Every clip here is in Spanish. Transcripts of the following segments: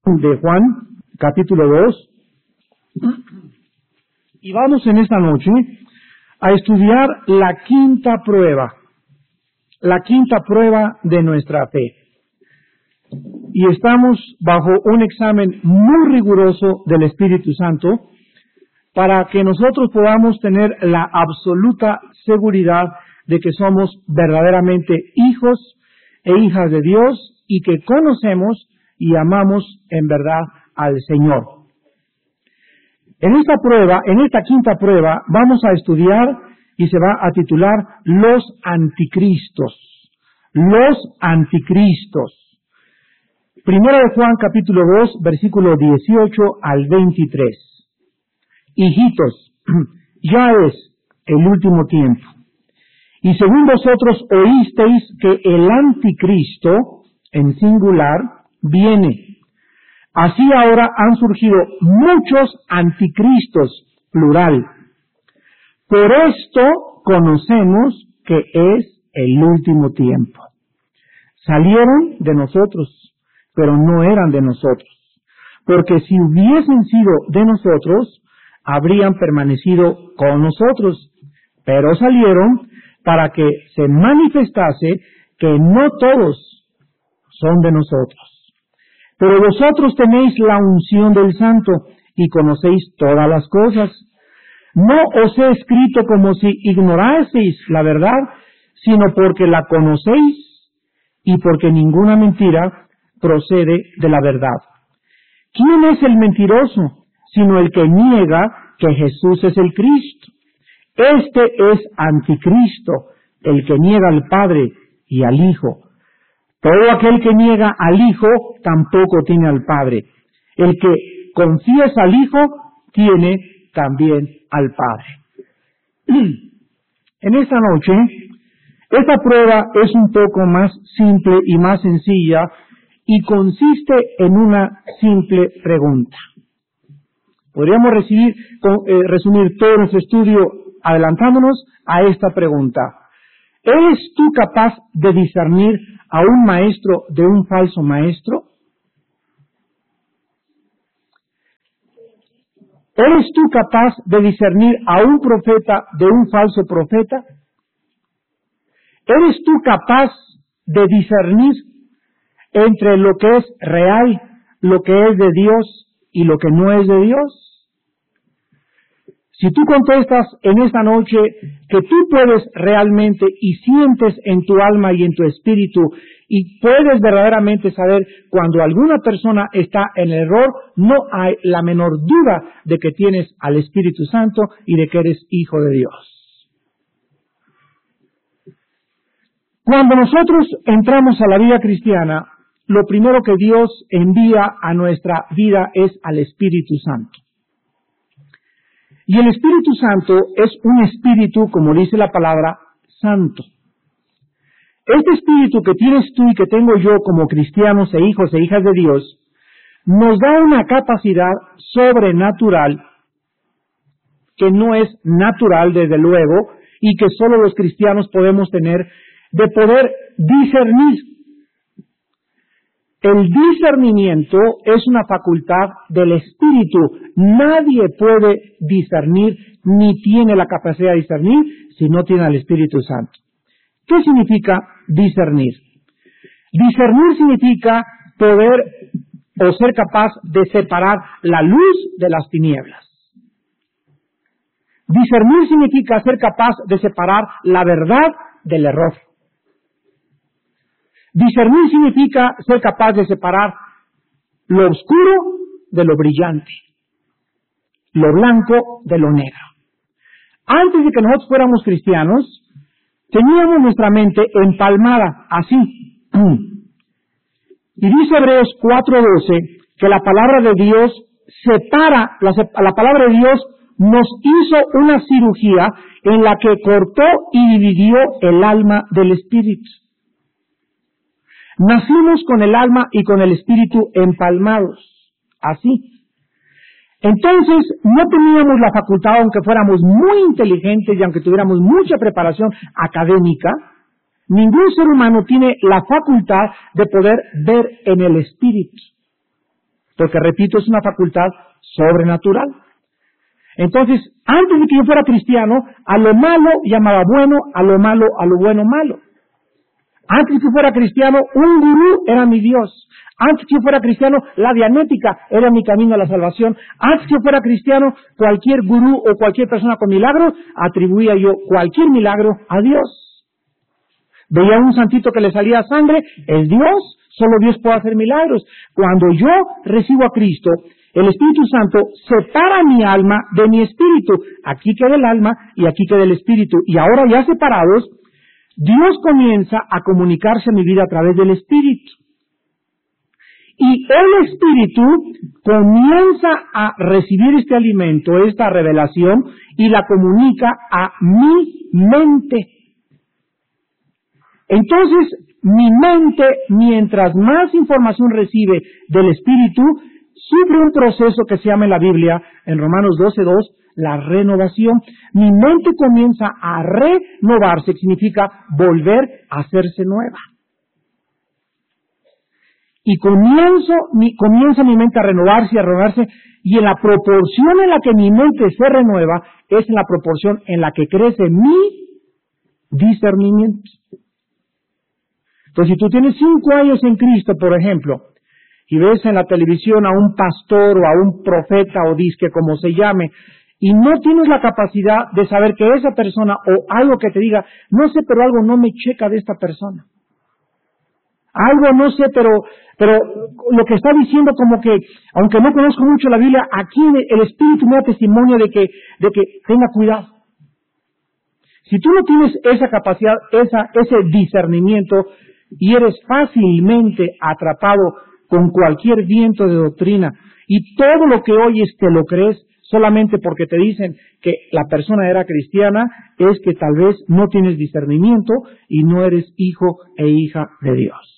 de Juan, capítulo 2, y vamos en esta noche a estudiar la quinta prueba de nuestra fe. Y estamos bajo un examen muy riguroso del Espíritu Santo para que nosotros podamos tener la absoluta seguridad de que somos verdaderamente hijos e hijas de Dios y que conocemos y amamos en verdad al Señor. En esta quinta prueba, vamos a estudiar y se va a titular Los Anticristos. Los Anticristos. Primera de Juan, capítulo 2, versículo 18 al 23. Hijitos, ya es el último tiempo. Y según vosotros oísteis que el anticristo, en singular, viene. Así ahora han surgido muchos anticristos, plural. Por esto conocemos que es el último tiempo. Salieron de nosotros, pero no eran de nosotros. Porque si hubiesen sido de nosotros, habrían permanecido con nosotros. Pero salieron para que se manifestase que no todos son de nosotros. Pero vosotros tenéis la unción del Santo y conocéis todas las cosas. No os he escrito como si ignoraseis la verdad, sino porque la conocéis y porque ninguna mentira procede de la verdad. ¿Quién es el mentiroso sino el que niega que Jesús es el Cristo? Este es anticristo, el que niega al Padre y al Hijo. Todo aquel que niega al Hijo tampoco tiene al Padre. El que confiesa al Hijo tiene también al Padre. En esta noche, esta prueba es un poco más simple y más sencilla y consiste en una simple pregunta. Podríamos resumir todo nuestro estudio adelantándonos a esta pregunta. ¿Eres tú capaz de discernir a un maestro de un falso maestro? ¿Eres tú capaz de discernir a un profeta de un falso profeta? ¿Eres tú capaz de discernir entre lo que es real, lo que es de Dios y lo que no es de Dios? Si tú contestas en esta noche que tú puedes realmente y sientes en tu alma y en tu espíritu y puedes verdaderamente saber cuando alguna persona está en error, no hay la menor duda de que tienes al Espíritu Santo y de que eres hijo de Dios. Cuando nosotros entramos a la vida cristiana, lo primero que Dios envía a nuestra vida es al Espíritu Santo. Y el Espíritu Santo es un espíritu, como dice la palabra, santo. Este espíritu que tienes tú y que tengo yo como cristianos e hijos e hijas de Dios, nos da una capacidad sobrenatural, que no es natural desde luego, y que solo los cristianos podemos tener, de poder discernir. El discernimiento es una facultad del Espíritu. Nadie puede discernir ni tiene la capacidad de discernir si no tiene al Espíritu Santo. ¿Qué significa discernir? Discernir significa poder o ser capaz de separar la luz de las tinieblas. Discernir significa ser capaz de separar la verdad del error. Discernir significa ser capaz de separar lo oscuro de lo brillante, lo blanco de lo negro. Antes de que nosotros fuéramos cristianos, teníamos nuestra mente empalmada, así. Y dice Hebreos 4:12 que la palabra de Dios separa, la palabra de Dios nos hizo una cirugía en la que cortó y dividió el alma del espíritu. Nacimos con el alma y con el espíritu empalmados, así. Entonces, no teníamos la facultad, aunque fuéramos muy inteligentes y aunque tuviéramos mucha preparación académica, ningún ser humano tiene la facultad de poder ver en el espíritu. porque repito, es una facultad sobrenatural. Entonces, antes de que yo fuera cristiano, a lo malo llamaba bueno, a lo malo, a lo bueno, malo. Antes de que fuera cristiano, un gurú era mi Dios. Antes que yo fuera cristiano, la dianética era mi camino a la salvación. Antes que yo fuera cristiano, cualquier gurú o cualquier persona con milagros, atribuía yo cualquier milagro a Dios. Veía un santito que le salía sangre, es Dios, solo Dios puede hacer milagros. Cuando yo recibo a Cristo, el Espíritu Santo separa mi alma de mi espíritu. Aquí queda el alma y aquí queda el espíritu. Y ahora ya separados, Dios comienza a comunicarse a mi vida a través del espíritu. Y el espíritu comienza a recibir este alimento, esta revelación, y la comunica a mi mente. Entonces, mi mente, mientras más información recibe del espíritu, sufre un proceso que se llama en la Biblia, en Romanos 12:2, la renovación. Mi mente comienza a renovarse, que significa volver a hacerse nueva. Y comienza mi mente a renovarse, y en la proporción en la que mi mente se renueva, es en la proporción en la que crece mi discernimiento. Entonces, si tú tienes 5 años en Cristo, por ejemplo, y ves en la televisión a un pastor o a un profeta o disque, como se llame, y no tienes la capacidad de saber que esa persona o algo que te diga, no sé, pero algo no me checa de esta persona. Algo no sé, pero lo que está diciendo como que, aunque no conozco mucho la Biblia, aquí el Espíritu me da testimonio de que tenga cuidado. Si tú no tienes esa capacidad, ese discernimiento, y eres fácilmente atrapado con cualquier viento de doctrina, y todo lo que oyes te lo crees solamente porque te dicen que la persona era cristiana, es que tal vez no tienes discernimiento y no eres hijo e hija de Dios.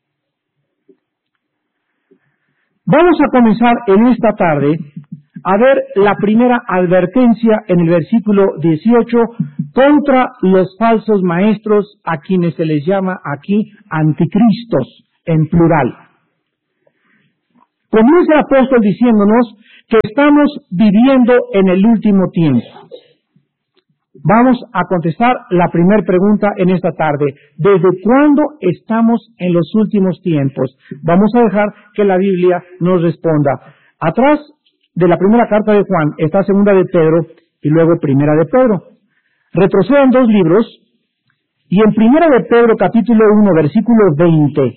Vamos a comenzar en esta tarde a ver la primera advertencia en el versículo 18 contra los falsos maestros, a quienes se les llama aquí anticristos en plural. Comienza el apóstol diciéndonos que estamos viviendo en el último tiempo. Vamos a contestar la primera pregunta en esta tarde. ¿Desde cuándo estamos en los últimos tiempos? Vamos a dejar que la Biblia nos responda. Atrás de la primera carta de Juan está segunda de Pedro y luego primera de Pedro. Retrocedan 2 libros y en primera de Pedro capítulo 1 versículo 20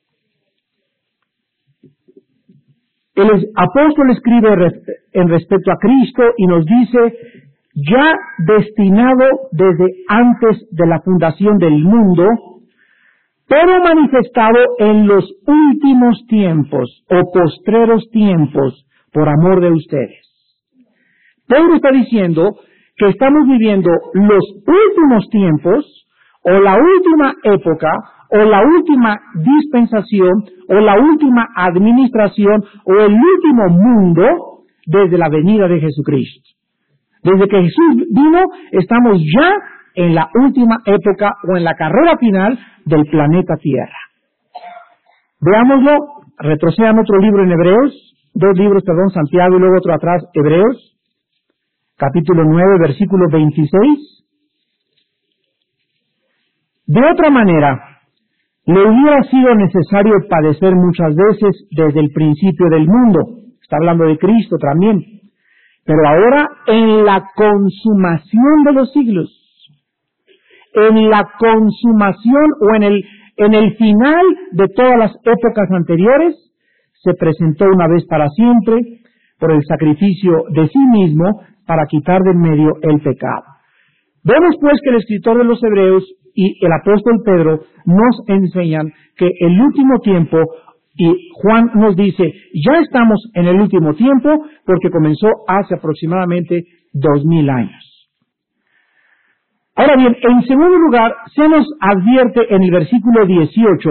el apóstol escribe en respecto a Cristo y nos dice: ya destinado desde antes de la fundación del mundo, pero manifestado en los últimos tiempos o postreros tiempos por amor de ustedes. Pedro está diciendo que estamos viviendo los últimos tiempos, o la última época, o la última dispensación, o la última administración, o el último mundo desde la venida de Jesucristo. Desde que Jesús vino, estamos ya en la última época o en la carrera final del planeta Tierra. Veámoslo, retrocedan otro libro en Hebreos, 2 libros, Santiago y luego otro atrás, Hebreos, capítulo 9, versículo 26. De otra manera, le hubiera sido necesario padecer muchas veces desde el principio del mundo. Está hablando de Cristo también. Pero ahora, en la consumación de los siglos, en la consumación o en el final de todas las épocas anteriores, se presentó una vez para siempre por el sacrificio de sí mismo para quitar de en medio el pecado. Vemos pues que el escritor de los Hebreos y el apóstol Pedro nos enseñan que el último tiempo, y Juan nos dice, ya estamos en el último tiempo porque comenzó hace aproximadamente 2000 años. Ahora bien, en segundo lugar, se nos advierte en el versículo 18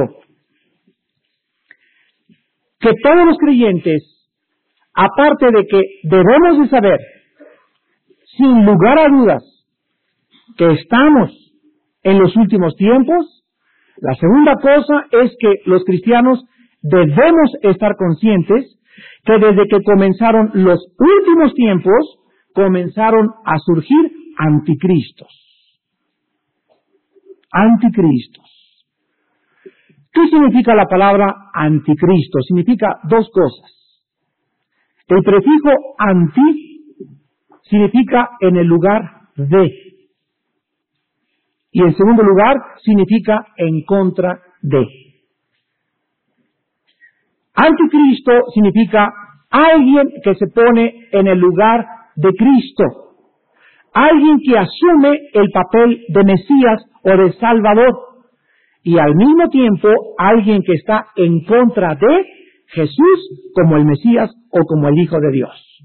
que todos los creyentes, aparte de que debemos de saber, sin lugar a dudas, que estamos en los últimos tiempos, la segunda cosa es que los cristianos debemos estar conscientes que desde que comenzaron los últimos tiempos, comenzaron a surgir anticristos. Anticristos. ¿Qué significa la palabra anticristo? Significa dos cosas. El prefijo anti significa en el lugar de. Y en segundo lugar, significa en contra de. Anticristo significa alguien que se pone en el lugar de Cristo. Alguien que asume el papel de Mesías o de Salvador. Y al mismo tiempo, alguien que está en contra de Jesús como el Mesías o como el Hijo de Dios.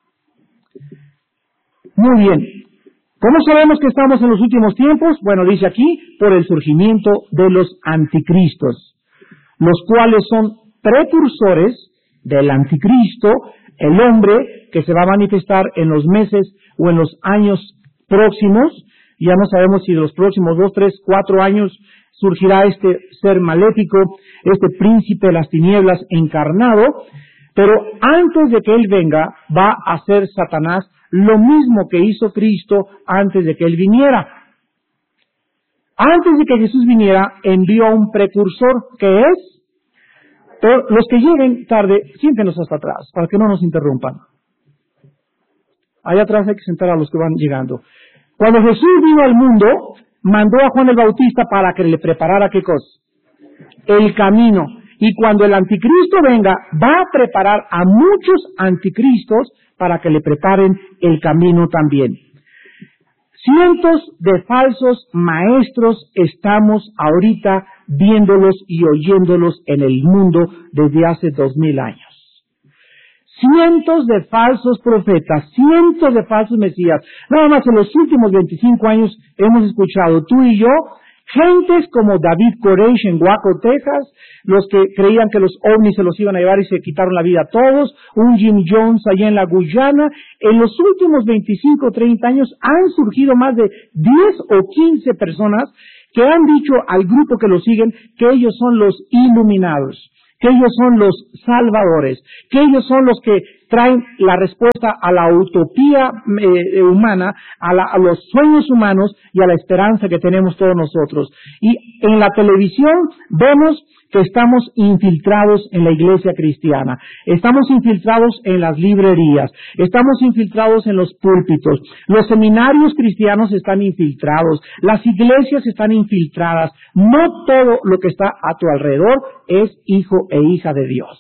Muy bien. ¿Cómo sabemos que estamos en los últimos tiempos? Bueno, dice aquí, por el surgimiento de los anticristos, los cuales son precursores del anticristo, el hombre que se va a manifestar en los meses o en los años próximos. Ya no sabemos si de los próximos 2, 3, 4 años surgirá este ser maléfico, este príncipe de las tinieblas encarnado, pero antes de que él venga, va a hacer Satanás lo mismo que hizo Cristo antes de que él viniera. Antes de que Jesús viniera, envió a un precursor, que es, los que lleguen tarde, siéntenos hasta atrás, para que no nos interrumpan. Allá atrás hay que sentar a los que van llegando. Cuando Jesús vino al mundo, mandó a Juan el Bautista para que le preparara, ¿qué cosa? El camino. Y cuando el anticristo venga, va a preparar a muchos anticristos para que le preparen el camino también. Cientos de falsos maestros estamos ahorita viéndolos y oyéndolos en el mundo desde hace 2000 años. Cientos de falsos profetas, cientos de falsos mesías. Nada más en los últimos 25 años hemos escuchado, tú y yo, gentes como David Koresh en Waco, Texas, los que creían que los ovnis se los iban a llevar y se quitaron la vida a todos, un Jim Jones allá en la Guyana. En los últimos 25 o 30 años han surgido más de 10 o 15 personas que han dicho al grupo que los siguen que ellos son los iluminados, que ellos son los salvadores, que ellos son los que traen la respuesta a la utopía humana, a los sueños humanos y a la esperanza que tenemos todos nosotros. Y en la televisión vemos que estamos infiltrados en la iglesia cristiana, estamos infiltrados en las librerías, estamos infiltrados en los púlpitos, los seminarios cristianos están infiltrados, las iglesias están infiltradas. No todo lo que está a tu alrededor es hijo e hija de Dios.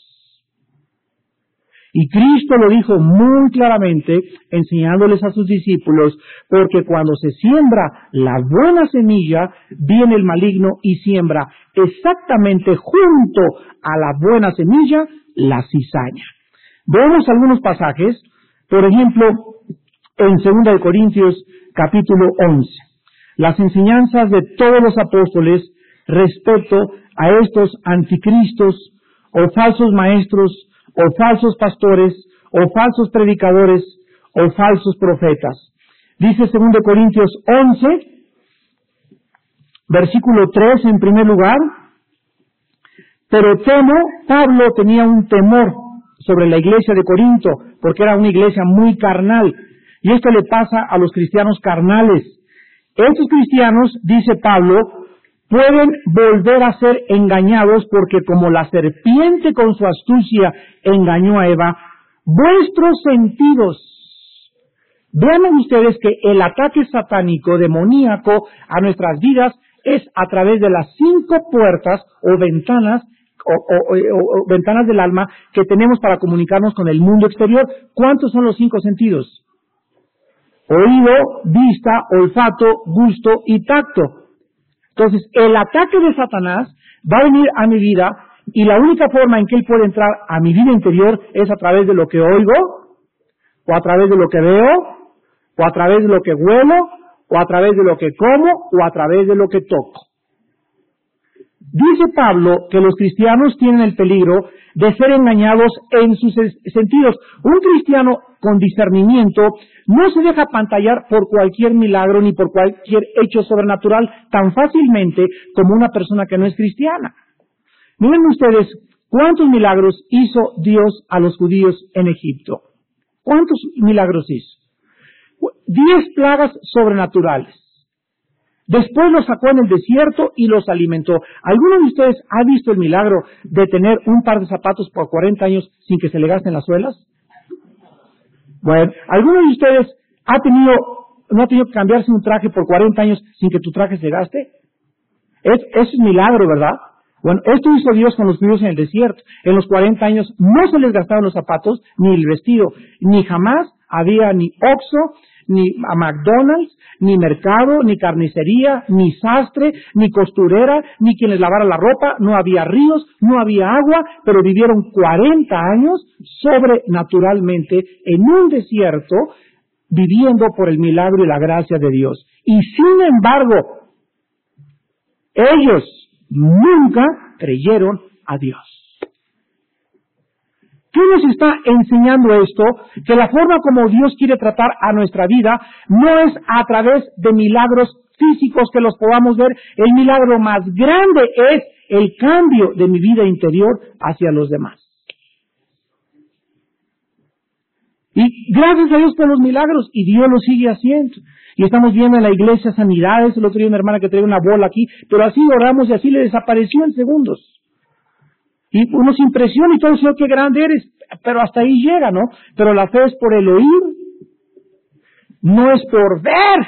Y Cristo lo dijo muy claramente, enseñándoles a sus discípulos, porque cuando se siembra la buena semilla, viene el maligno y siembra exactamente junto a la buena semilla la cizaña. Vemos algunos pasajes, por ejemplo, en 2 Corintios capítulo 11, las enseñanzas de todos los apóstoles respecto a estos anticristos o falsos maestros, o falsos pastores, o falsos predicadores, o falsos profetas. Dice 2 Corintios 11, versículo 3 en primer lugar, pero Pablo tenía un temor sobre la iglesia de Corinto, porque era una iglesia muy carnal, y esto le pasa a los cristianos carnales. Estos cristianos, dice Pablo, pueden volver a ser engañados porque como la serpiente con su astucia engañó a Eva, vuestros sentidos. Vean ustedes que el ataque satánico, demoníaco a nuestras vidas es a través de las 5 puertas o ventanas o ventanas del alma que tenemos para comunicarnos con el mundo exterior. ¿Cuántos son los 5 sentidos? Oído, vista, olfato, gusto y tacto. Entonces, el ataque de Satanás va a venir a mi vida y la única forma en que él puede entrar a mi vida interior es a través de lo que oigo, o a través de lo que veo, o a través de lo que huelo, o a través de lo que como, o a través de lo que toco. Dice Pablo que los cristianos tienen el peligro de ser engañados en sus sentidos. Un cristiano con discernimiento no se deja apantallar por cualquier milagro ni por cualquier hecho sobrenatural tan fácilmente como una persona que no es cristiana. Miren ustedes ¿Cuántos milagros hizo Dios a los judíos en Egipto? ¿Cuántos milagros hizo? 10 plagas sobrenaturales. Después los sacó en el desierto y los alimentó. ¿Alguno de ustedes ha visto el milagro de tener un par de zapatos por 40 años sin que se le gasten las suelas? Bueno, ¿alguno de ustedes no ha tenido que cambiarse un traje por 40 años sin que tu traje se gaste? Es un milagro, ¿verdad? Bueno, esto hizo Dios con los judíos en el desierto. En los 40 años no se les gastaron los zapatos ni el vestido, ni jamás había ni Oxxo, ni a McDonald's, ni mercado, ni carnicería, ni sastre, ni costurera, ni quien les lavara la ropa, no había ríos, no había agua, pero vivieron 40 años sobrenaturalmente en un desierto, viviendo por el milagro y la gracia de Dios. Y sin embargo, ellos nunca creyeron a Dios. ¿Qué nos está enseñando esto? Que la forma como Dios quiere tratar a nuestra vida no es a través de milagros físicos que los podamos ver. El milagro más grande es el cambio de mi vida interior hacia los demás. Y gracias a Dios por los milagros, y Dios lo sigue haciendo. Y estamos viendo en la iglesia sanidades. El otro día una hermana que traía una bola aquí, pero así oramos y así le desapareció en segundos. Y uno se impresiona y todo, Señor, qué grande eres, pero hasta ahí llega, ¿no? Pero la fe es por el oír, no es por ver.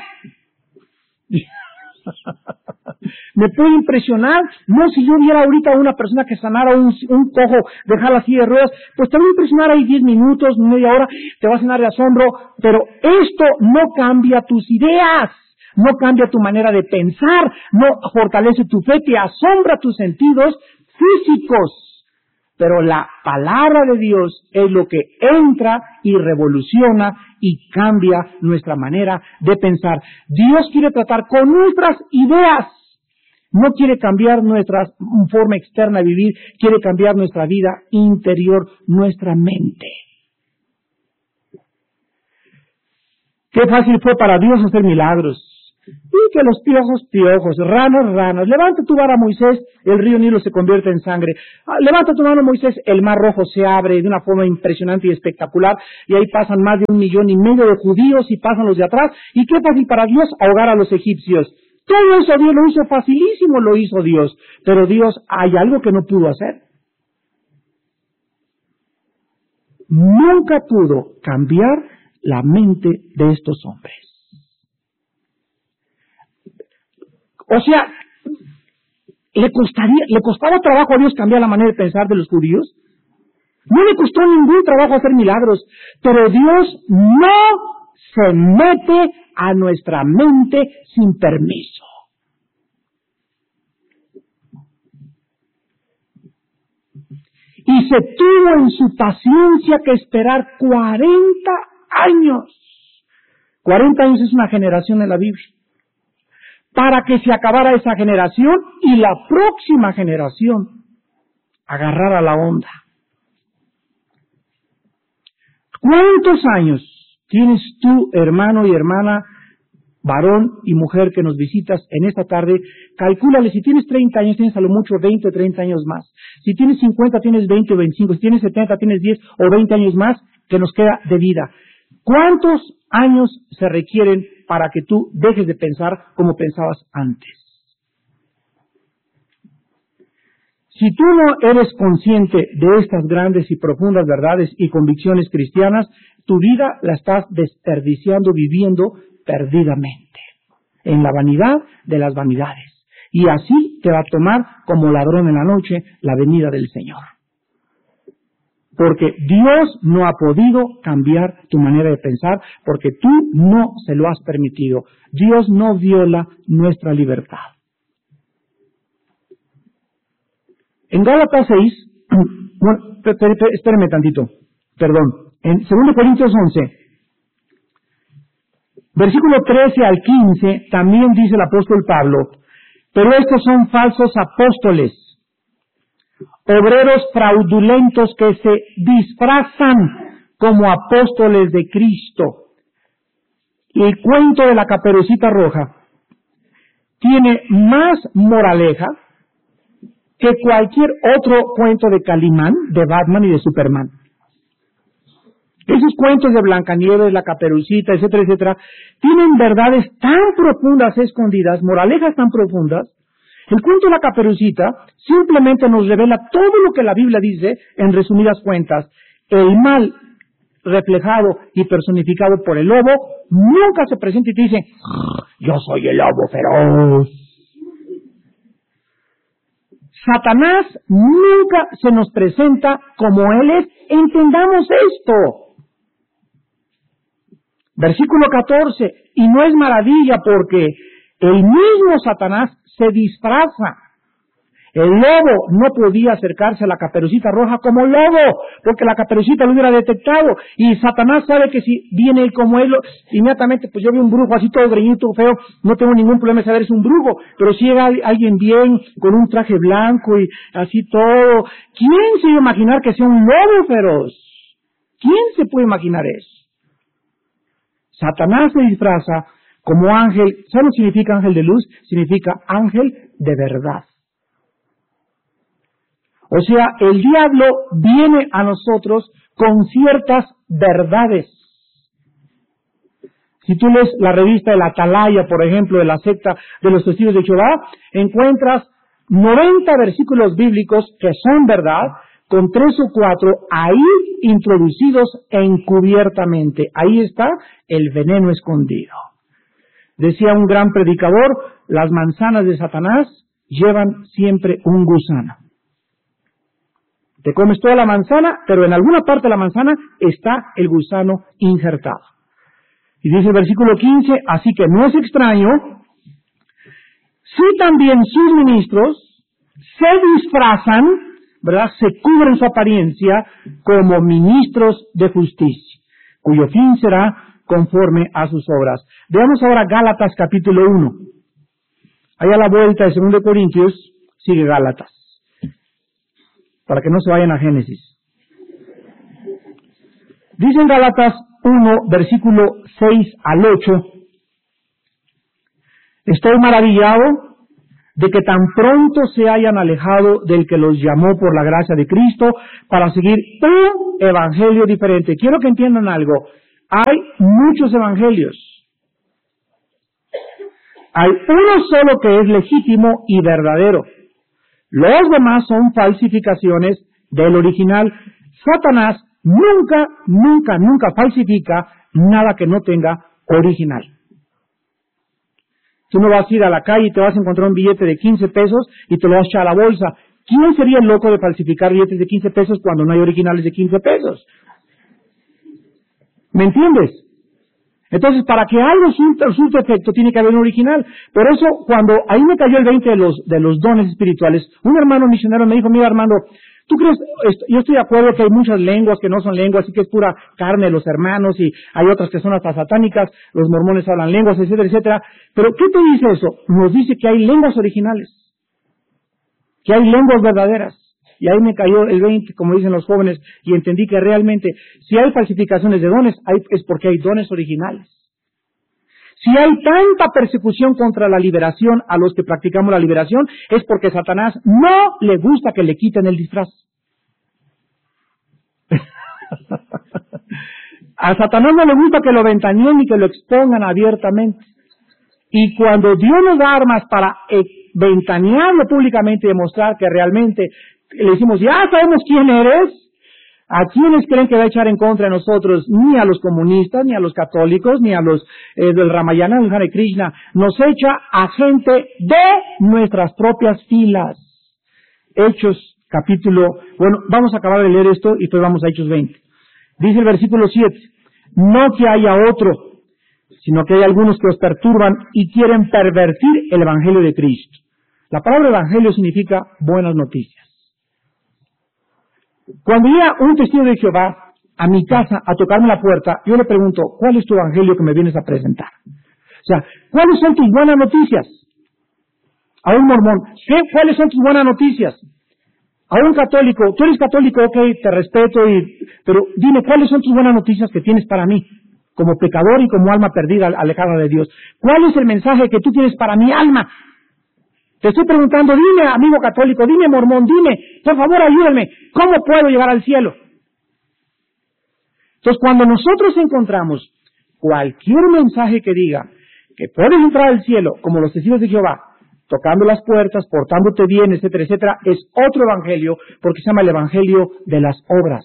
Me puede impresionar, no si yo viera ahorita a una persona que sanara un cojo, dejarla así de ruedas, pues te va a impresionar ahí 10 minutos, media hora, te va a llenar de asombro, pero esto no cambia tus ideas, no cambia tu manera de pensar, no fortalece tu fe, te asombra tus sentidos físicos. Pero la palabra de Dios es lo que entra y revoluciona y cambia nuestra manera de pensar. Dios quiere tratar con nuestras ideas. No quiere cambiar nuestra forma externa de vivir, quiere cambiar nuestra vida interior, nuestra mente. Qué fácil fue para Dios hacer milagros. Y que los piojos, ranas. Levanta tu vara, Moisés, el río Nilo se convierte en sangre. Levanta tu mano, Moisés, el mar rojo se abre de una forma impresionante y espectacular. Y ahí pasan más de 1,5 millones de judíos y pasan los de atrás. Y qué fácil para Dios ahogar a los egipcios. Todo eso Dios lo hizo facilísimo, lo hizo Dios. Pero Dios, hay algo que no pudo hacer. Nunca pudo cambiar la mente de estos hombres. O sea, ¿le costaba trabajo a Dios cambiar la manera de pensar de los judíos? No le costó ningún trabajo hacer milagros, pero Dios no se mete a nuestra mente sin permiso. Y se tuvo en su paciencia que esperar 40 años. 40 años es una generación en la Biblia. Para que se acabara esa generación y la próxima generación agarrara la onda. ¿Cuántos años tienes tú, hermano y hermana, varón y mujer que nos visitas en esta tarde? Calcúlale, si tienes 30 años, tienes a lo mucho 20 o 30 años más. Si tienes 50, tienes 20 o 25. Si tienes 70, tienes 10 o 20 años más que nos queda de vida. ¿Cuántos años se requieren para que tú dejes de pensar como pensabas antes? Si tú no eres consciente de estas grandes y profundas verdades y convicciones cristianas, tu vida la estás desperdiciando viviendo perdidamente, en la vanidad de las vanidades. Y así te va a tomar como ladrón en la noche la venida del Señor. Porque Dios no ha podido cambiar tu manera de pensar, porque tú no se lo has permitido. Dios no viola nuestra libertad. En Gálatas 6, bueno, espérenme tantito, perdón, en 2 Corintios 11, versículo 13 al 15, también dice el apóstol Pablo, pero estos son falsos apóstoles, obreros fraudulentos que se disfrazan como apóstoles de Cristo. Y el cuento de la Caperucita Roja tiene más moraleja que cualquier otro cuento de Calimán, de Batman y de Superman. Esos cuentos de Blancanieves, la Caperucita, etcétera, etcétera, tienen verdades tan profundas escondidas, moralejas tan profundas. El cuento de la Caperucita simplemente nos revela todo lo que la Biblia dice en resumidas cuentas. El mal reflejado y personificado por el lobo nunca se presenta y te dice, yo soy el lobo feroz. Satanás nunca se nos presenta como él es. Entendamos esto. Versículo 14, y no es maravilla porque el mismo Satanás se disfraza. El lobo no podía acercarse a la Caperucita Roja como lobo, porque la Caperucita lo hubiera detectado, y Satanás sabe que si viene él como él, inmediatamente, pues yo veo un brujo así todo greñito, feo, no tengo ningún problema de saber es un brujo, pero si llega alguien bien, con un traje blanco y así todo, ¿quién se iba a imaginar que sea un lobo feroz? ¿Quién se puede imaginar eso? Satanás se disfraza como ángel. ¿Sabe lo que significa ángel de luz? Significa ángel de verdad. O sea, el diablo viene a nosotros con ciertas verdades. Si tú lees la revista de la Atalaya, por ejemplo, de la secta de los Testigos de Jehová, encuentras 90 versículos bíblicos que son verdad, con 3 o 4 ahí introducidos encubiertamente. Ahí está el veneno escondido. Decía un gran predicador, las manzanas de Satanás llevan siempre un gusano. Te comes toda la manzana, pero en alguna parte de la manzana está el gusano injertado. Y dice el versículo 15, así que no es extraño si también sus ministros se disfrazan, ¿verdad? Se cubren su apariencia como ministros de justicia, cuyo fin será conforme a sus obras. Veamos ahora Gálatas capítulo 1. Allá a la vuelta de 2 Corintios sigue Gálatas, para que no se vayan a Génesis. Dice en Gálatas 1, versículo 6 al 8, estoy maravillado de que tan pronto se hayan alejado del que los llamó por la gracia de Cristo para seguir un evangelio diferente. Quiero que entiendan algo. Hay muchos evangelios. Hay uno solo que es legítimo y verdadero. Los demás son falsificaciones del original. Satanás nunca falsifica nada que no tenga original. Tú no vas a ir a la calle y te vas a encontrar un billete de 15 pesos y te lo vas a echar a la bolsa. ¿Quién sería el loco de falsificar billetes de 15 pesos cuando no hay originales de 15 pesos? ¿Me entiendes? Entonces, para que algo surta efecto, tiene que haber un original. Por eso, cuando ahí me cayó el 20 de los dones espirituales, un hermano misionero me dijo, mira Armando, ¿tú crees? Yo estoy de acuerdo que hay muchas lenguas que no son lenguas y que es pura carne de los hermanos y hay otras que son hasta satánicas, los mormones hablan lenguas, etcétera, etcétera. Pero, ¿qué te dice eso? Nos dice que hay lenguas originales, que hay lenguas verdaderas. Y ahí me cayó el 20, como dicen los jóvenes, y entendí que realmente, si hay falsificaciones de dones, es porque hay dones originales. Si hay tanta persecución contra la liberación a los que practicamos la liberación, es porque Satanás no le gusta que le quiten el disfraz. A Satanás no le gusta que lo ventaneen ni que lo expongan abiertamente. Y cuando Dios nos da armas para ventanearlo públicamente y demostrar que realmente le decimos, ya sabemos quién eres, ¿a quiénes creen que va a echar en contra de nosotros? Ni a los comunistas, ni a los católicos, ni a los del Ramayana, del Hare Krishna. Nos echa a gente de nuestras propias filas. Hechos, vamos a acabar de leer esto y después vamos a Hechos 20. Dice el versículo 7, no que haya otro, sino que hay algunos que os perturban y quieren pervertir el evangelio de Cristo. La palabra evangelio significa buenas noticias. Cuando llega un testigo de Jehová a mi casa a tocarme la puerta, yo le pregunto, ¿cuál es tu evangelio que me vienes a presentar? O sea, ¿cuáles son tus buenas noticias? A un mormón, ¿cuáles son tus buenas noticias? A un católico, tú eres católico, ok, te respeto, pero dime, ¿cuáles son tus buenas noticias que tienes para mí? Como pecador y como alma perdida, alejada de Dios. ¿Cuál es el mensaje que tú tienes para mi alma? Te estoy preguntando, dime, amigo católico, dime, mormón, dime, por favor, ayúdame, ¿cómo puedo llegar al cielo? Entonces, cuando nosotros encontramos cualquier mensaje que diga que puedes entrar al cielo, como los testigos de Jehová, tocando las puertas, portándote bien, etcétera, etcétera, es otro evangelio, porque se llama el evangelio de las obras.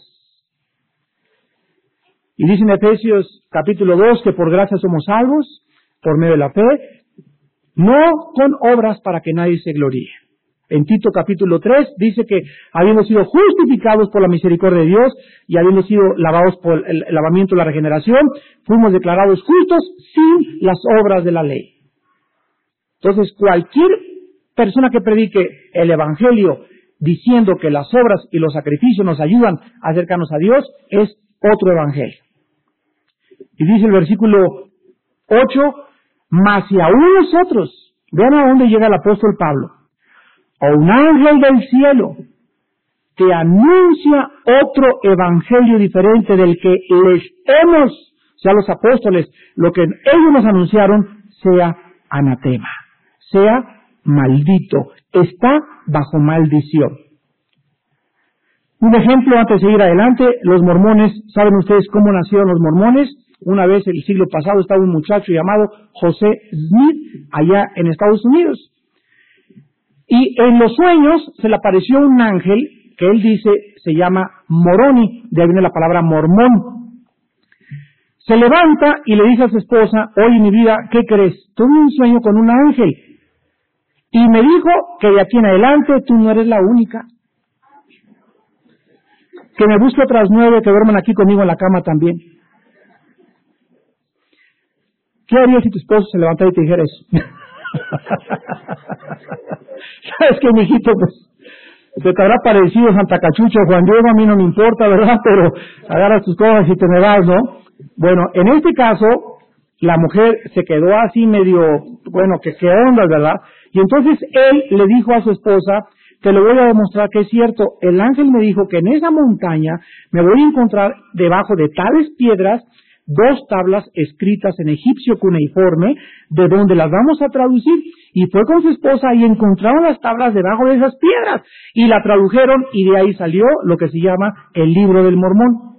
Y dice en Efesios capítulo 2 que por gracia somos salvos, por medio de la fe, no con obras para que nadie se gloríe. En Tito capítulo 3 dice que habiendo sido justificados por la misericordia de Dios y habiendo sido lavados por el lavamiento de la regeneración, fuimos declarados justos sin las obras de la ley. Entonces, cualquier persona que predique el evangelio diciendo que las obras y los sacrificios nos ayudan a acercarnos a Dios es otro evangelio. Y dice el versículo 8, mas si aún nosotros, vean a dónde llega el apóstol Pablo, o un ángel del cielo te anuncia otro evangelio diferente del que les hemos, o sea, los apóstoles, lo que ellos nos anunciaron, sea anatema, sea maldito, está bajo maldición. Un ejemplo antes de seguir adelante, los mormones, ¿saben ustedes cómo nacieron los mormones? Una vez el siglo pasado estaba un muchacho llamado José Smith allá en Estados Unidos. Y en los sueños se le apareció un ángel que él dice se llama Moroni, de ahí viene la palabra mormón. Se levanta y le dice a su esposa, oye mi vida, ¿qué crees? Tuve un sueño con un ángel y me dijo que de aquí en adelante tú no eres la única. Que me busque otras 9 que duerman aquí conmigo en la cama también. ¿Qué harías si tu esposo se levantara y te dijera eso? ¿Sabes qué, mijito? Pues se te habrá parecido Santa Cachucha o Juan Diego, a mí no me importa, ¿verdad? Pero agarras tus cosas y te me vas, ¿no? Bueno, en este caso, la mujer se quedó así medio, bueno, que qué onda, ¿verdad? Y entonces él le dijo a su esposa, te lo voy a demostrar que es cierto, el ángel me dijo que en esa montaña me voy a encontrar debajo de tales piedras 2 tablas escritas en egipcio cuneiforme, de donde las vamos a traducir, y fue con su esposa y encontraron las tablas debajo de esas piedras, y la tradujeron, y de ahí salió lo que se llama el Libro del Mormón,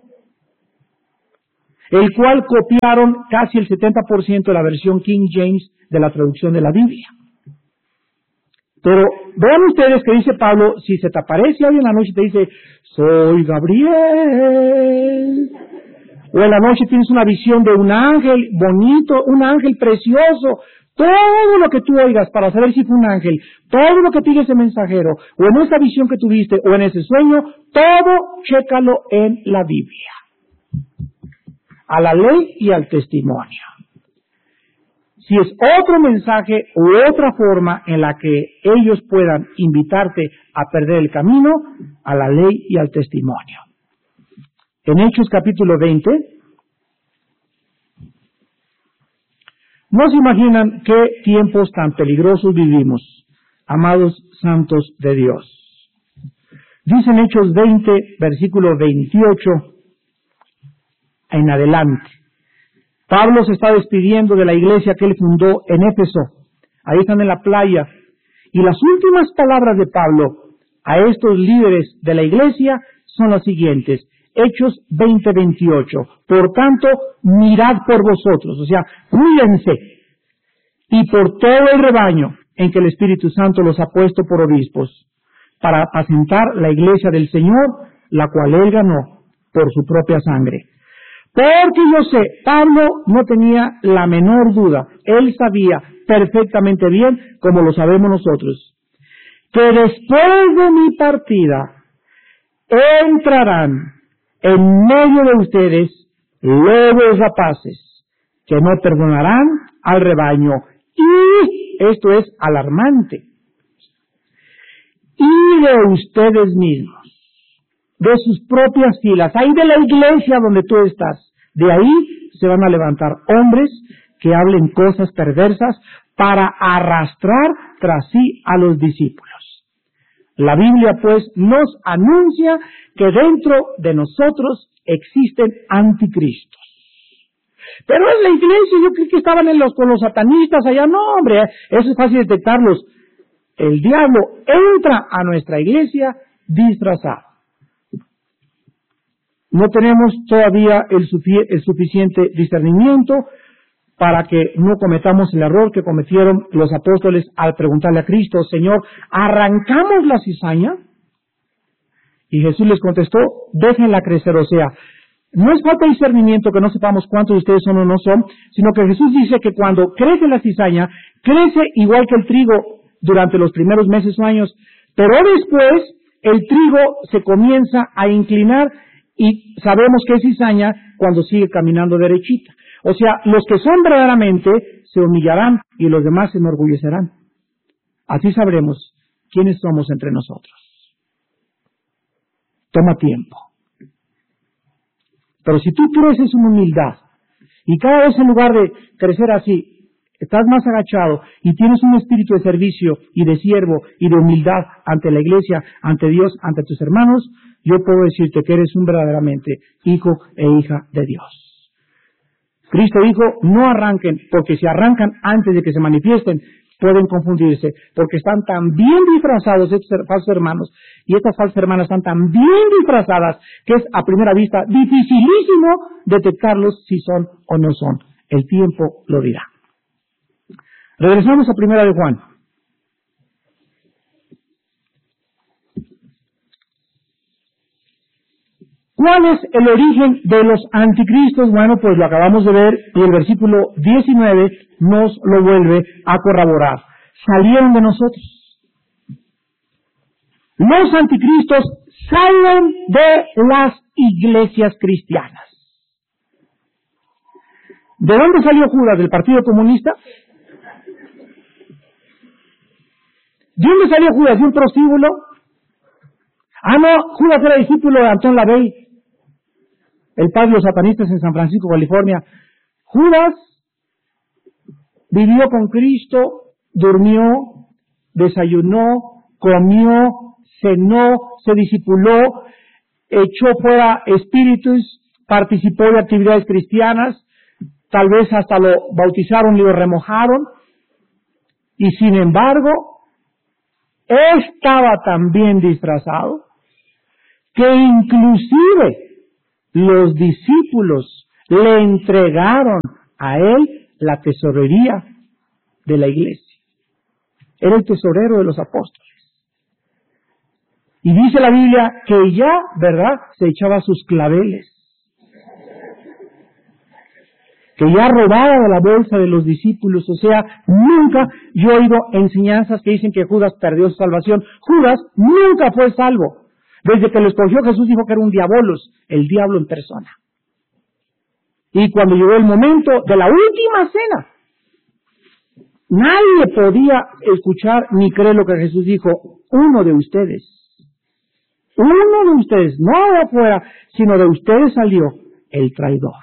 el cual copiaron casi el 70% de la versión King James de la traducción de la Biblia. Pero vean ustedes que dice Pablo, si se te aparece hoy en la noche y te dice, soy Gabriel, o en la noche tienes una visión de un ángel bonito, un ángel precioso, todo lo que tú oigas para saber si fue un ángel, todo lo que pide ese mensajero, o en esa visión que tuviste, o en ese sueño, todo chécalo en la Biblia, a la ley y al testimonio. Si es otro mensaje u otra forma en la que ellos puedan invitarte a perder el camino, a la ley y al testimonio. En Hechos capítulo 20, no se imaginan qué tiempos tan peligrosos vivimos, amados santos de Dios. Dice en Hechos 20, versículo 28 en adelante. Pablo se está despidiendo de la iglesia que él fundó en Éfeso. Ahí están en la playa. Y las últimas palabras de Pablo a estos líderes de la iglesia son las siguientes. Hechos 20:28. Por tanto, mirad por vosotros, o sea, cuídense, y por todo el rebaño en que el Espíritu Santo los ha puesto por obispos, para apacentar la iglesia del Señor, la cual él ganó por su propia sangre. Porque yo sé, Pablo no tenía la menor duda, él sabía perfectamente bien, como lo sabemos nosotros, que después de mi partida entrarán en medio de ustedes lobos rapaces, que no perdonarán al rebaño. Y esto es alarmante. Y de ustedes mismos, de sus propias filas, ahí de la iglesia donde tú estás, de ahí se van a levantar hombres que hablen cosas perversas para arrastrar tras sí a los discípulos. La Biblia pues nos anuncia que dentro de nosotros existen anticristos. Pero es la iglesia, yo creí que estaban con los satanistas allá. No, hombre, eso es fácil detectarlos. El diablo entra a nuestra iglesia disfrazado. No tenemos todavía el suficiente discernimiento para que no cometamos el error que cometieron los apóstoles al preguntarle a Cristo: Señor, ¿arrancamos la cizaña? Y Jesús les contestó: déjenla crecer. O sea, no es falta de discernimiento que no sepamos cuántos de ustedes son o no son, sino que Jesús dice que cuando crece la cizaña, crece igual que el trigo durante los primeros meses o años, pero después el trigo se comienza a inclinar y sabemos que es cizaña cuando sigue caminando derechita. O sea, los que son verdaderamente se humillarán y los demás se enorgullecerán. Así sabremos quiénes somos entre nosotros. Toma tiempo. Pero si tú creces en humildad y cada vez en lugar de crecer así, estás más agachado y tienes un espíritu de servicio y de siervo y de humildad ante la iglesia, ante Dios, ante tus hermanos, yo puedo decirte que eres un verdaderamente hijo e hija de Dios. Cristo dijo: no arranquen, porque si arrancan antes de que se manifiesten, pueden confundirse, porque están tan bien disfrazados estos falsos hermanos, y estas falsas hermanas están tan bien disfrazadas, que es a primera vista dificilísimo detectarlos si son o no son. El tiempo lo dirá. Regresamos a Primera de Juan. ¿Cuál es el origen de los anticristos? Bueno, pues lo acabamos de ver y el versículo 19 nos lo vuelve a corroborar. Salieron de nosotros. Los anticristos salen de las iglesias cristianas. ¿De dónde salió Judas? ¿Del Partido Comunista? ¿De dónde salió Judas? ¿De un prostíbulo? Ah, no, Judas era discípulo de Antón LaVey, el padre de los satanistas en San Francisco, California. Judas vivió con Cristo, durmió, desayunó, comió, cenó, se discipuló, echó fuera espíritus, participó de actividades cristianas, tal vez hasta lo bautizaron y lo remojaron, y sin embargo, estaba tan bien disfrazado que inclusive los discípulos le entregaron a él la tesorería de la iglesia. Era el tesorero de los apóstoles. Y dice la Biblia que ya, ¿verdad?, se echaba sus claveles. Que ya robaba de la bolsa de los discípulos. O sea, nunca yo he oído enseñanzas que dicen que Judas perdió su salvación. Judas nunca fue salvo. Desde que lo escogió Jesús dijo que era un diabolos, el diablo en persona. Y cuando llegó el momento de la última cena, nadie podía escuchar ni creer lo que Jesús dijo: uno de ustedes, no de afuera, sino de ustedes salió el traidor.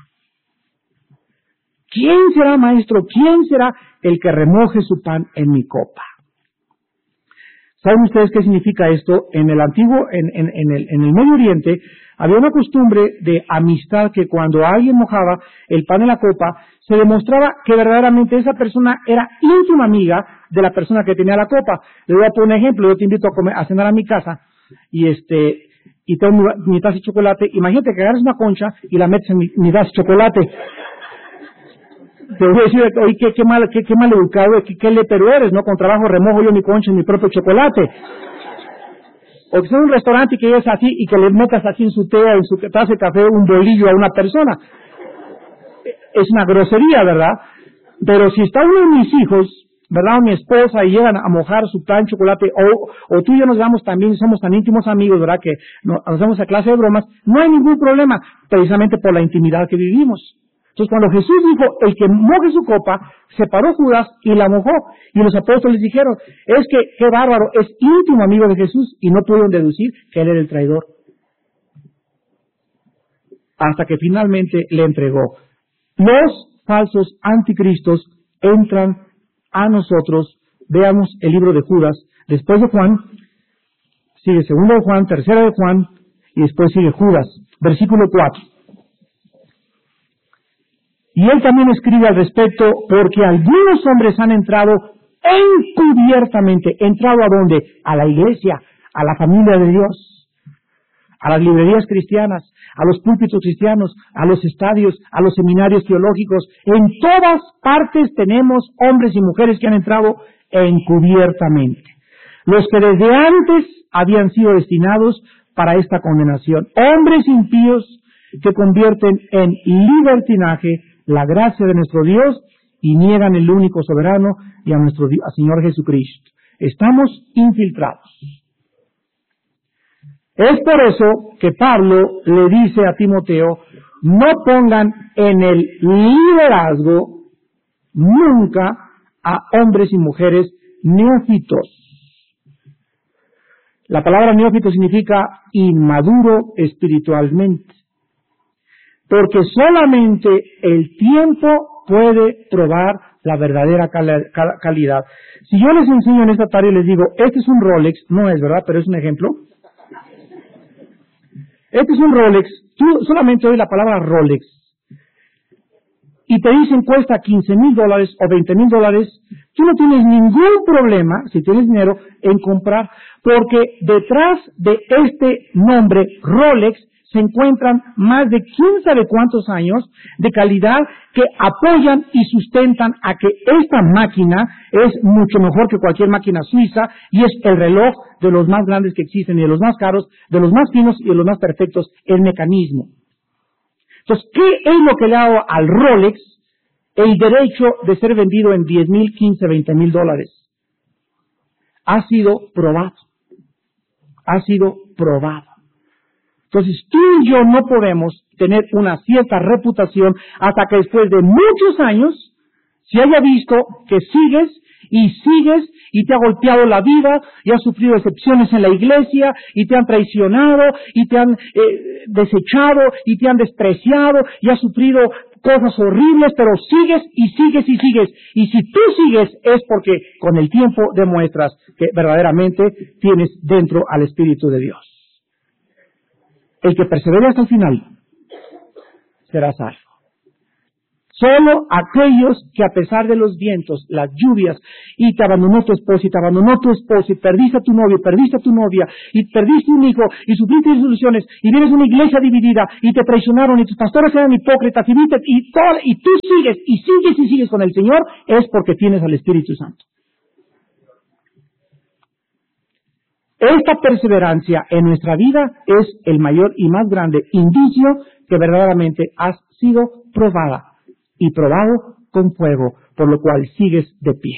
¿Quién será, maestro? ¿Quién será el que remoje su pan en mi copa? ¿Saben ustedes qué significa esto? En el antiguo, en el Medio Oriente, había una costumbre de amistad que cuando alguien mojaba el pan en la copa, se demostraba que verdaderamente esa persona era íntima amiga de la persona que tenía la copa. Le voy a poner un ejemplo: yo te invito a cenar a mi casa, y tengo mi taza de chocolate. Imagínate que agarras una concha y la metes en mi taza de chocolate. Te voy a decir: oye, qué mal educado, qué lepero eres, ¿no? Con trabajo remojo yo mi concha en mi propio chocolate. O que sea un restaurante y que llegues así y que le metas así en su té, en su taza de café, un bolillo a una persona. Es una grosería, ¿verdad? Pero si está uno de mis hijos, ¿verdad?, o mi esposa, y llegan a mojar su pan de chocolate, o tú y yo nos damos también, somos tan íntimos amigos, ¿verdad?, que nos hacemos esa clase de bromas, no hay ningún problema, precisamente por la intimidad que vivimos. Entonces, cuando Jesús dijo: el que moje su copa, se paró Judas y la mojó. Y los apóstoles dijeron: es que, qué bárbaro, es íntimo amigo de Jesús, y no pudieron deducir que él era el traidor. Hasta que finalmente le entregó. Los falsos anticristos entran a nosotros. Veamos el libro de Judas. Después de Juan, sigue 2 de Juan, 3 de Juan, y después sigue Judas. Versículo 4. Y él también escribe al respecto: porque algunos hombres han entrado encubiertamente entrado ¿a dónde? A la iglesia, a la familia de Dios, a las librerías cristianas, a los púlpitos cristianos, a los estadios, a los seminarios teológicos. En todas partes tenemos hombres y mujeres que han entrado encubiertamente. Los que desde antes habían sido destinados para esta condenación. Hombres impíos que convierten en libertinaje la gracia de nuestro Dios y niegan el único soberano y a nuestro al Señor Jesucristo. Estamos infiltrados. Es por eso que Pablo le dice a Timoteo, no pongan en el liderazgo nunca a hombres y mujeres neófitos. La palabra neófito significa inmaduro espiritualmente, porque solamente el tiempo puede probar la verdadera calidad. Si yo les enseño en esta tarde y les digo, este es un Rolex, no es verdad, pero es un ejemplo. Este es un Rolex, tú solamente oyes la palabra Rolex y te dicen cuesta $15,000 o $20,000, tú no tienes ningún problema, si tienes dinero, en comprar, porque detrás de este nombre Rolex se encuentran más de quién sabe cuántos años de calidad que apoyan y sustentan a que esta máquina es mucho mejor que cualquier máquina suiza y es el reloj de los más grandes que existen y de los más caros, de los más finos y de los más perfectos, el mecanismo. Entonces, ¿qué es lo que le ha dado al Rolex el derecho de ser vendido en $10,000, $15,000, $20,000? Ha sido probado. Ha sido probado. Entonces, tú y yo no podemos tener una cierta reputación hasta que después de muchos años se haya visto que sigues y te ha golpeado la vida y has sufrido decepciones en la iglesia y te han traicionado y te han desechado y te han despreciado y has sufrido cosas horribles, pero sigues y sigues y sigues. Y si tú sigues es porque con el tiempo demuestras que verdaderamente tienes dentro al Espíritu de Dios. El que persevere hasta el final será salvo. Solo aquellos que a pesar de los vientos, las lluvias, y te abandonó tu esposo, y te abandonó tu esposo, y perdiste a tu novio, y perdiste a tu novia, y perdiste un hijo, y sufriste disoluciones, y vienes a una iglesia dividida, y te traicionaron, y tus pastores eran hipócritas, y tú sigues, y sigues, y sigues con el Señor, es porque tienes al Espíritu Santo. Esta perseverancia en nuestra vida es el mayor y más grande indicio que verdaderamente has sido probada y probado con fuego, por lo cual sigues de pie.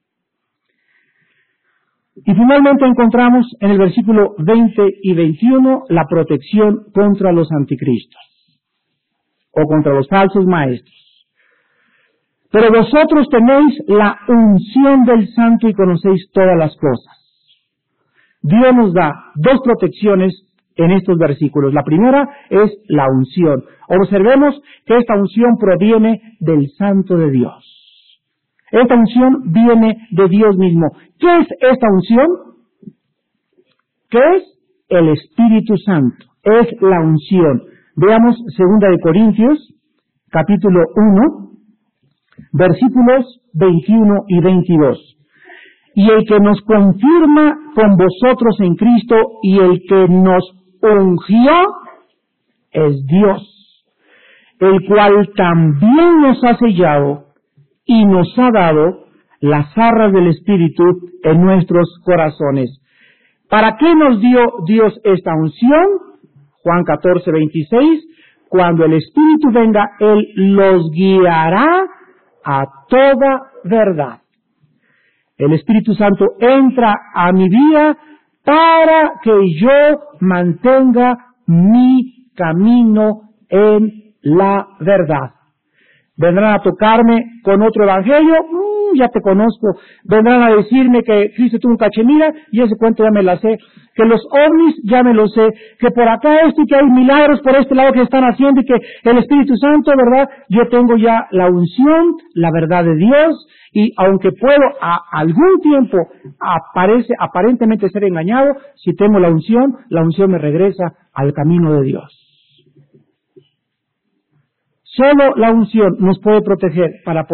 Y finalmente encontramos en el versículo 20 y 21 la protección contra los anticristos o contra los falsos maestros. Pero vosotros tenéis la unción del Santo y conocéis todas las cosas. Dios nos da dos protecciones en estos versículos. La primera es la unción. Observemos que esta unción proviene del Santo de Dios. Esta unción viene de Dios mismo. ¿Qué es esta unción? ¿Qué es? El Espíritu Santo. Es la unción. Veamos 2 Corintios, capítulo 1, versículos 21 y 22. Y el que nos confirma con vosotros en Cristo y el que nos ungió es Dios, el cual también nos ha sellado y nos ha dado las arras del Espíritu en nuestros corazones. ¿Para qué nos dio Dios esta unción? Juan 14, 26, cuando el Espíritu venga, Él los guiará a toda verdad. El Espíritu Santo entra a mi vida para que yo mantenga mi camino en la verdad. Vendrán a tocarme con otro evangelio, ya te conozco. Vendrán a decirme que Cristo tuvo un cachemira, y ese cuento ya me la sé. Que los ovnis, ya me lo sé. Que por acá esto y que hay milagros por este lado que están haciendo y que el Espíritu Santo, ¿verdad? Yo tengo ya la unción, la verdad de Dios, y aunque puedo a algún tiempo aparentemente ser engañado, si tengo la unción me regresa al camino de Dios. Solo la unción nos puede proteger para poder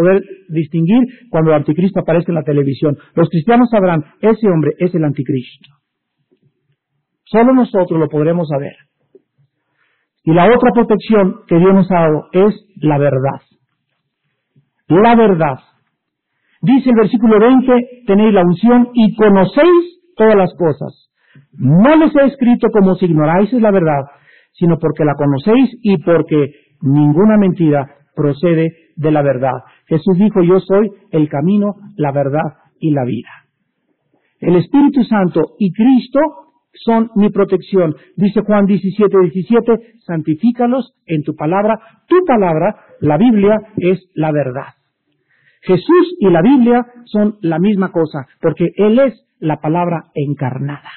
distinguir cuando el anticristo aparezca en la televisión. Los cristianos sabrán, ese hombre es el anticristo. Solo nosotros lo podremos saber. Y la otra protección que Dios nos ha dado es la verdad. La verdad. Dice el versículo 20, tenéis la unción y conocéis todas las cosas. No les he escrito como si ignoráis la verdad, sino porque la conocéis y porque ninguna mentira procede de la verdad. Jesús dijo, yo soy el camino, la verdad y la vida. El Espíritu Santo y Cristo son mi protección. Dice Juan 17:17, santifícalos en tu palabra. Tu palabra, la Biblia, es la verdad. Jesús y la Biblia son la misma cosa, porque Él es la palabra encarnada.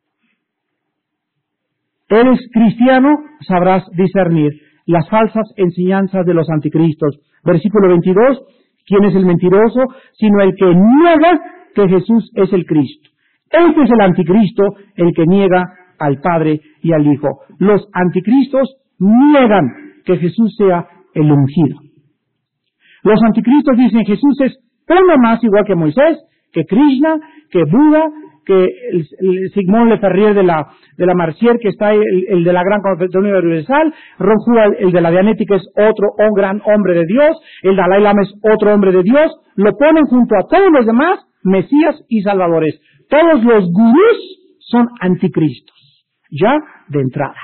Eres cristiano, sabrás discernir las falsas enseñanzas de los anticristos. Versículo 22, ¿quién es el mentiroso? Sino el que niega que Jesús es el Cristo. Este es el anticristo, el que niega al Padre y al Hijo. Los anticristos niegan que Jesús sea el ungido. Los anticristos dicen Jesús es uno más igual que Moisés, que Krishna, que Buda, que el Sigmund Le Ferrier de la Marcier, que está el de la Gran Conferencia Universal, Ron Hubbard, el de la Dianética, es otro gran hombre de Dios, el Dalai Lama es otro hombre de Dios, lo ponen junto a todos los demás, Mesías y Salvadores. Todos los gurús son anticristos, ya de entrada.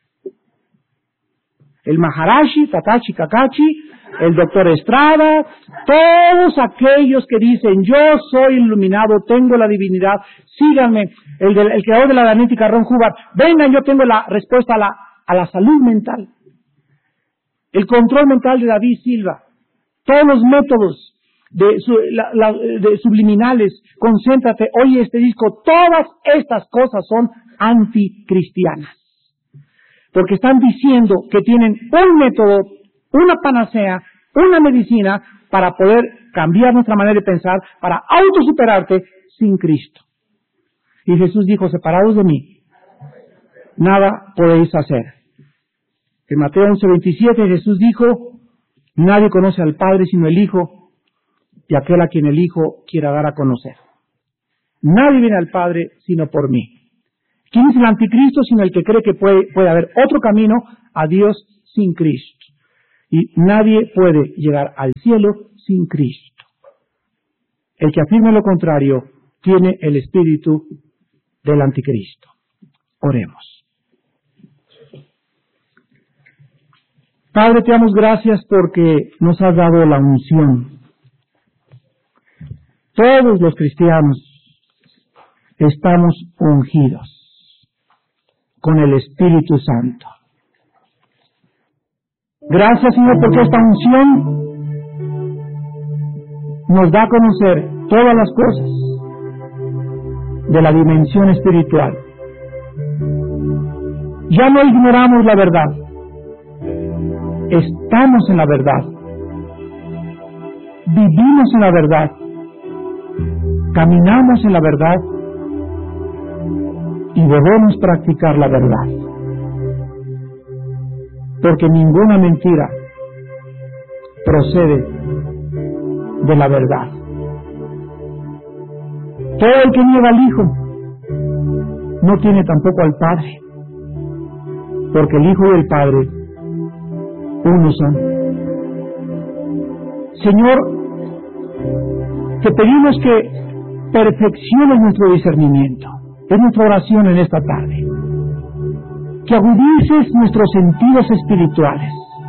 El Maharashi, Tatachi Kakachi, el doctor Estrada, todos aquellos que dicen, yo soy iluminado, tengo la divinidad, síganme, el creador de la Dianética, Ron Hubbard, vengan, yo tengo la respuesta a la salud mental, el control mental de David Silva, todos los métodos de subliminales, concéntrate, oye este disco, todas estas cosas son anticristianas, porque están diciendo que tienen un método, una panacea, una medicina para poder cambiar nuestra manera de pensar, para autosuperarte sin Cristo. Y Jesús dijo, separados de mí, nada podéis hacer. En Mateo 11:27 Jesús dijo, nadie conoce al Padre sino el Hijo, y aquel a quien el Hijo quiera dar a conocer. Nadie viene al Padre sino por mí. ¿Quién es el anticristo sino el que cree que puede haber otro camino a Dios sin Cristo? Y nadie puede llegar al cielo sin Cristo. El que afirme lo contrario tiene el espíritu del anticristo. Oremos. Padre, te damos gracias porque nos has dado la unción. Todos los cristianos estamos ungidos con el Espíritu Santo. Gracias, Señor, porque esta unción nos da a conocer todas las cosas de la dimensión espiritual. Ya no ignoramos la verdad, estamos en la verdad, vivimos en la verdad, caminamos en la verdad y debemos practicar la verdad. Porque ninguna mentira procede de la verdad. Todo el que niega al Hijo no tiene tampoco al Padre, porque el Hijo y el Padre uno son. Señor, te pedimos que perfecciones nuestro discernimiento. Es nuestra oración en esta tarde. Que agudices nuestros sentidos espirituales,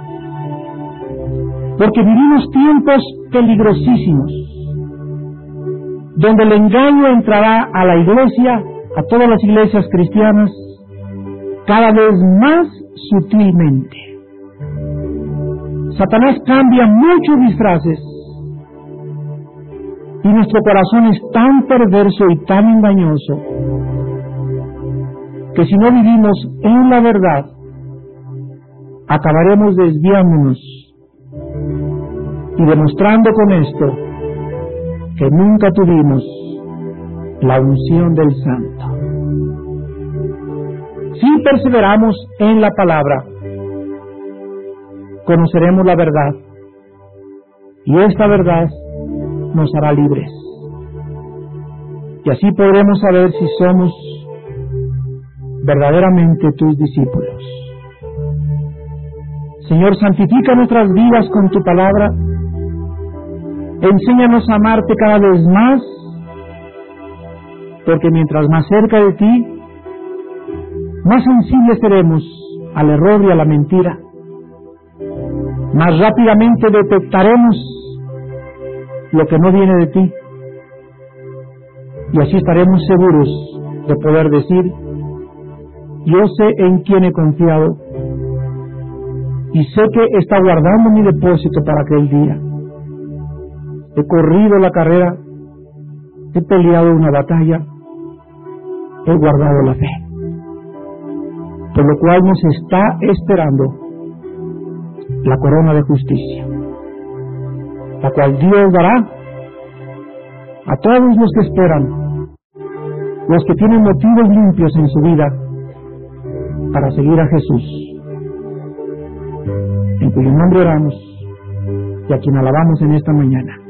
porque vivimos tiempos peligrosísimos, donde el engaño entrará a la iglesia, a todas las iglesias cristianas, cada vez más sutilmente. Satanás cambia muchos disfraces, y nuestro corazón es tan perverso y tan engañoso, que si no vivimos en la verdad, acabaremos desviándonos y demostrando con esto que nunca tuvimos la unción del Santo. Si perseveramos en la palabra, conoceremos la verdad, y esta verdad nos hará libres. Y así podremos saber si somos verdaderamente tus discípulos. Señor, santifica nuestras vidas con tu palabra. Enséñanos a amarte cada vez más, porque mientras más cerca de ti, más sensibles seremos al error y a la mentira. Más rápidamente detectaremos lo que no viene de ti. Y así estaremos seguros de poder decir: yo sé en quién he confiado y sé que está guardando mi depósito para aquel día. He corrido la carrera, he peleado una batalla, he guardado la fe, por lo cual nos está esperando la corona de justicia, la cual Dios dará a todos los que esperan, los que tienen motivos limpios en su vida para seguir a Jesús, en cuyo nombre oramos y a quien alabamos en esta mañana.